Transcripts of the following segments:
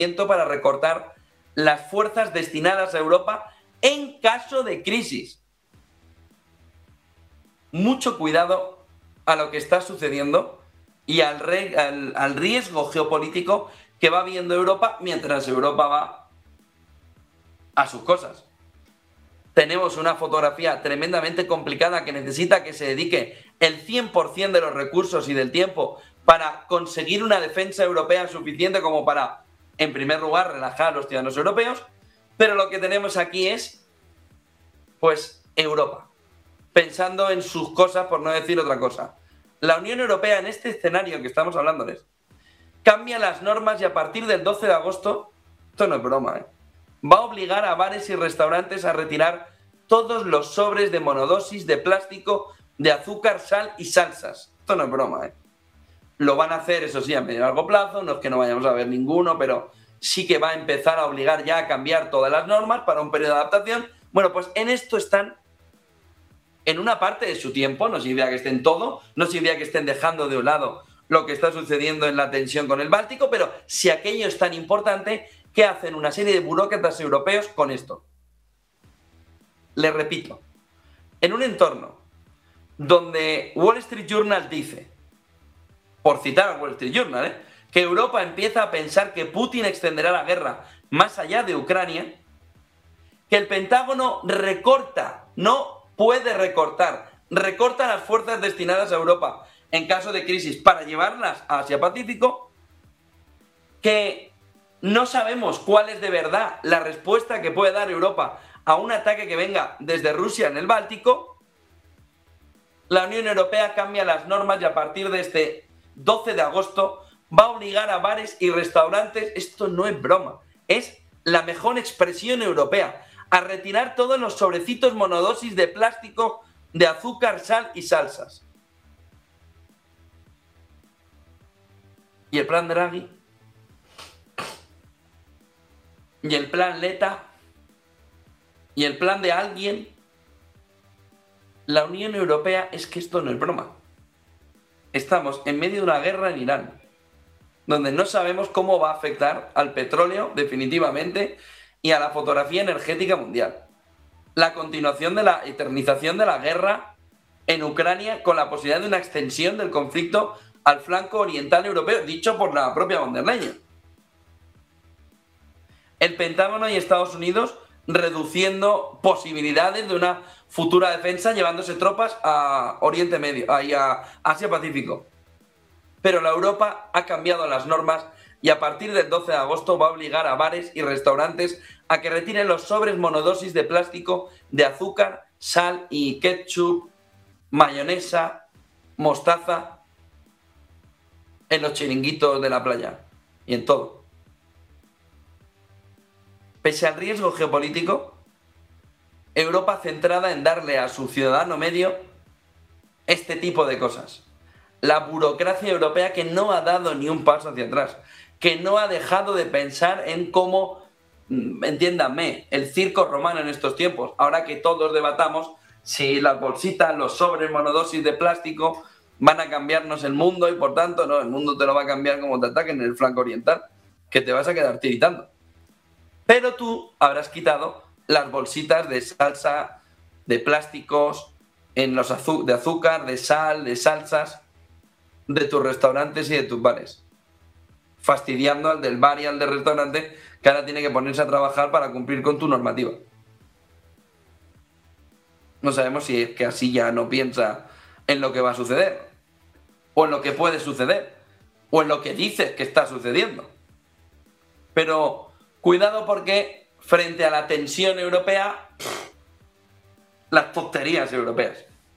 para recortar las fuerzas destinadas a Europa en caso de crisis. Mucho cuidado a lo que está sucediendo y al riesgo geopolítico que va viendo Europa mientras Europa va a sus cosas. Tenemos una fotografía tremendamente complicada que necesita que se dedique el 100% de los recursos y del tiempo para conseguir una defensa europea suficiente como para, en primer lugar, relajar a los ciudadanos europeos, pero lo que tenemos aquí es, pues, Europa, pensando en sus cosas, por no decir otra cosa. La Unión Europea, en este escenario que estamos hablándoles, cambia las normas y a partir del 12 de agosto, esto no es broma, va a obligar a bares y restaurantes a retirar todos los sobres de monodosis de plástico, de azúcar, sal y salsas. Esto no es broma, Lo van a hacer, eso sí, a medio y largo plazo, no es que no vayamos a ver ninguno, pero sí que va a empezar a obligar ya a cambiar todas las normas para un periodo de adaptación. Bueno, pues en esto están en una parte de su tiempo, no significa que estén todo, no significa que estén dejando de un lado lo que está sucediendo en la tensión con el Báltico, pero si aquello es tan importante, ¿qué hacen una serie de burócratas europeos con esto? Les repito, en un entorno donde Wall Street Journal dice, por citar a Wall Street Journal, que Europa empieza a pensar que Putin extenderá la guerra más allá de Ucrania, que el Pentágono recorta, no puede recortar, recorta las fuerzas destinadas a Europa en caso de crisis para llevarlas a Asia-Pacífico, que no sabemos cuál es de verdad la respuesta que puede dar Europa a un ataque que venga desde Rusia en el Báltico. La Unión Europea cambia las normas y a partir de este 12 de agosto va a obligar a bares y restaurantes, esto no es broma, es la mejor expresión europea, a retirar todos los sobrecitos monodosis de plástico, de azúcar, sal y salsas. ¿Y el plan Draghi? ¿Y el plan Letta? ¿Y el plan de alguien? La Unión Europea, es que esto no es broma. Estamos en medio de una guerra en Irán, donde no sabemos cómo va a afectar al petróleo definitivamente y a la fotografía energética mundial. La continuación de la eternización de la guerra en Ucrania con la posibilidad de una extensión del conflicto al flanco oriental europeo, dicho por la propia von der Leyen. El Pentágono y Estados Unidos reduciendo posibilidades de una futura defensa, llevándose tropas a Oriente Medio, a Asia-Pacífico. Pero la Europa ha cambiado las normas y a partir del 12 de agosto va a obligar a bares y restaurantes a que retiren los sobres monodosis de plástico, de azúcar, sal y ketchup, mayonesa, mostaza, en los chiringuitos de la playa y en todo. Pese al riesgo geopolítico, Europa centrada en darle a su ciudadano medio este tipo de cosas. La burocracia europea que no ha dado ni un paso hacia atrás, que no ha dejado de pensar en cómo, entiéndanme, el circo romano en estos tiempos, ahora que todos debatamos si las bolsitas, los sobres monodosis de plástico van a cambiarnos el mundo y por tanto, no, el mundo te lo va a cambiar como te ataquen en el flanco oriental, que te vas a quedar tiritando. Pero tú habrás quitado las bolsitas de salsa, de plásticos, de azúcar, de sal, de salsas, de tus restaurantes y de tus bares. Fastidiando al del bar y al del restaurante que ahora tiene que ponerse a trabajar para cumplir con tu normativa. No sabemos si es que así ya no piensa en lo que va a suceder, o en lo que puede suceder, o en lo que dices que está sucediendo. Pero cuidado porque frente a la tensión europea, las tonterías europeas.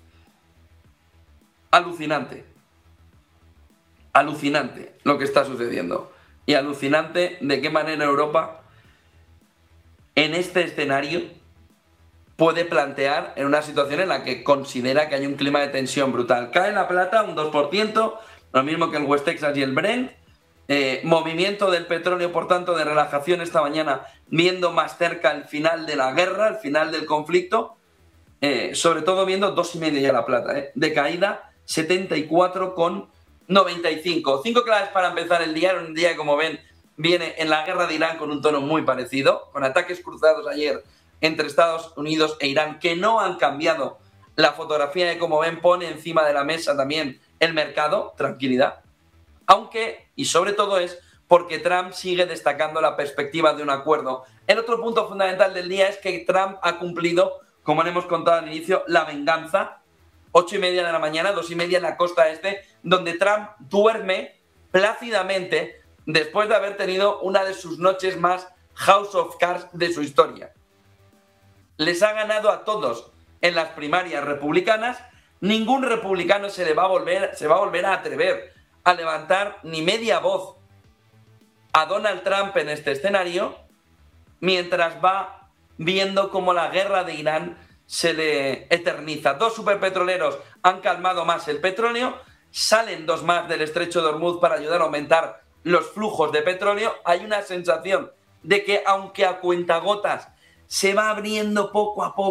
Alucinante. Alucinante lo que está sucediendo. Y alucinante de qué manera Europa, en este escenario, puede plantear en una situación en la que considera que hay un clima de tensión brutal. Cae la plata un 2%, lo mismo que el West Texas y el Brent. Movimiento del petróleo, por tanto, de relajación esta mañana, viendo más cerca el final de la guerra, el final del conflicto. Sobre todo viendo 2,5 ya la plata, de caída 74,95. 5 claves para empezar el día, un día, como ven, viene en la guerra de Irán con un tono muy parecido, con ataques cruzados ayer entre Estados Unidos e Irán, que no han cambiado la fotografía de, como ven, pone encima de la mesa también el mercado, tranquilidad. Aunque, y sobre todo, es porque Trump sigue destacando la perspectiva de un acuerdo. El otro punto fundamental del día es que Trump ha cumplido, como le hemos contado al inicio, la venganza. 8:30 de la mañana, 2:30 en la costa este, donde Trump duerme plácidamente después de haber tenido una de sus noches más House of Cards de su historia. Les ha ganado a todos en las primarias republicanas. Ningún republicano se va a volver a atrever a levantar ni media voz a Donald Trump en este escenario, mientras va viendo cómo la guerra de Irán se le eterniza. 2 superpetroleros han calmado más el petróleo, salen 2 más del estrecho de Hormuz para ayudar a aumentar los flujos de petróleo. Hay una sensación de que, aunque a cuentagotas, se va abriendo poco a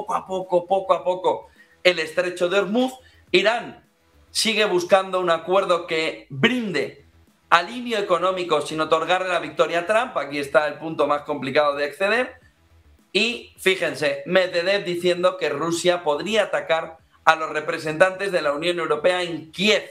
poco el estrecho de Hormuz. Irán sigue buscando un acuerdo que brinde alivio económico sin otorgarle la victoria a Trump. Aquí está el punto más complicado de acceder. Y fíjense, Medvedev diciendo que Rusia podría atacar a los representantes de la Unión Europea en Kiev,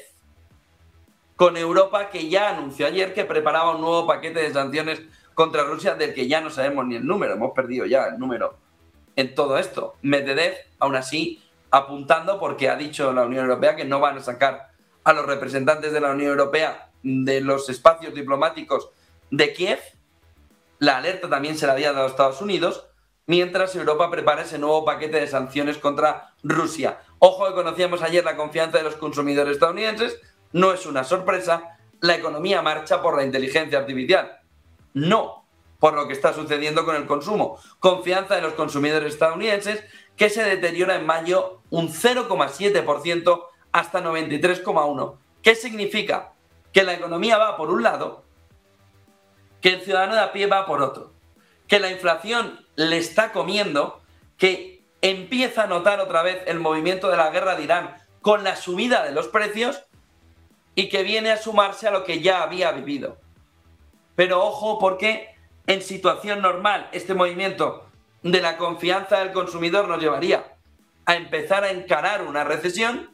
con Europa, que ya anunció ayer que preparaba un nuevo paquete de sanciones contra Rusia, del que ya no sabemos ni el número, hemos perdido ya el número en todo esto. Medvedev, aún así, apuntando, porque ha dicho la Unión Europea que no van a sacar a los representantes de la Unión Europea de los espacios diplomáticos de Kiev. La alerta también se la había dado a Estados Unidos, mientras Europa prepara ese nuevo paquete de sanciones contra Rusia. Ojo, que conocíamos ayer la confianza de los consumidores estadounidenses. No es una sorpresa, la economía marcha por la inteligencia artificial, no por lo que está sucediendo con el consumo. Confianza de los consumidores estadounidenses, que se deteriora en mayo un 0,7% hasta 93,1%. ¿Qué significa? Que la economía va por un lado, que el ciudadano de a pie va por otro, que la inflación le está comiendo, que empieza a notar otra vez el movimiento de la guerra de Irán con la subida de los precios y que viene a sumarse a lo que ya había vivido. Pero ojo, porque en situación normal este movimiento de la confianza del consumidor nos llevaría a empezar a encarar una recesión,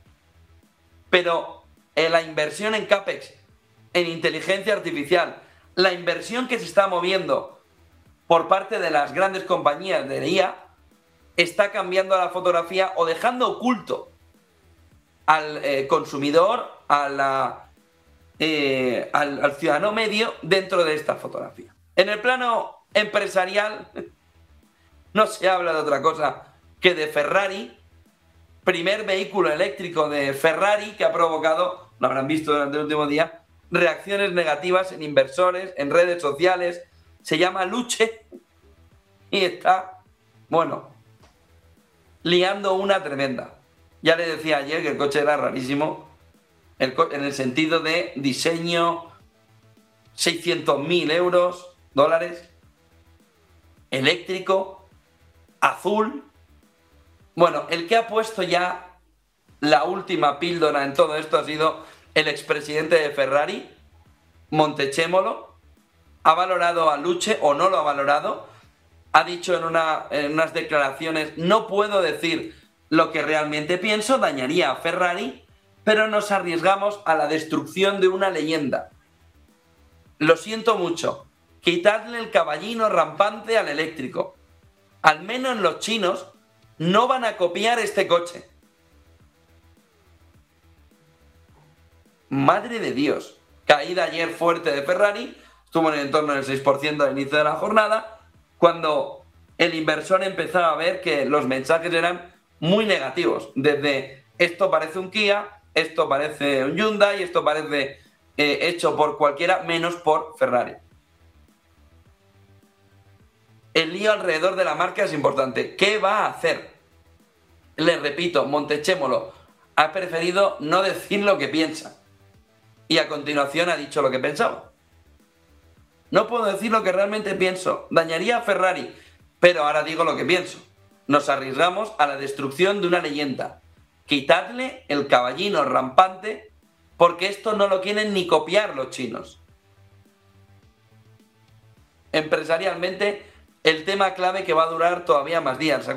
pero la inversión en CAPEX, en inteligencia artificial, la inversión que se está moviendo por parte de las grandes compañías de IA, está cambiando la fotografía o dejando oculto al consumidor, al ciudadano medio dentro de esta fotografía. En el plano empresarial no se habla de otra cosa que de Ferrari, primer vehículo eléctrico de Ferrari, que ha provocado, lo habrán visto durante el último día, reacciones negativas en inversores, en redes sociales. Se llama Luce y está, bueno, liando una tremenda. Ya le decía ayer que el coche era rarísimo, en el sentido de diseño, 600.000 euros, dólares, eléctrico, azul. Bueno, el que ha puesto ya la última píldora en todo esto ha sido el expresidente de Ferrari, Montechémolo. Ha valorado a Luce, o no lo ha valorado. Ha dicho en unas declaraciones: no puedo decir lo que realmente pienso, dañaría a Ferrari, pero nos arriesgamos a la destrucción de una leyenda. Lo siento mucho, quitadle el caballino rampante al eléctrico. Al menos los chinos no van a copiar este coche. Madre de Dios. Caída ayer fuerte de Ferrari, estuvo en el entorno del 6% al inicio de la jornada, cuando el inversor empezaba a ver que los mensajes eran muy negativos. Desde esto parece un Kia, esto parece un Hyundai, esto parece hecho por cualquiera menos por Ferrari. El lío alrededor de la marca es importante. ¿Qué va a hacer? Les repito, Montechémolo ha preferido no decir lo que piensa. Y a continuación ha dicho lo que pensaba. No puedo decir lo que realmente pienso. Dañaría a Ferrari. Pero ahora digo lo que pienso. Nos arriesgamos a la destrucción de una leyenda. Quitadle el caballino rampante, porque esto no lo quieren ni copiar los chinos. empresarialmente el tema clave que va a durar todavía más días.